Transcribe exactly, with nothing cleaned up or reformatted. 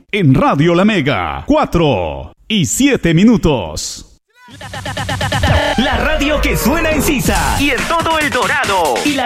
En Radio La Mega, cuatro y siete minutos. La radio que suena en Sisa y en todo El Dorado.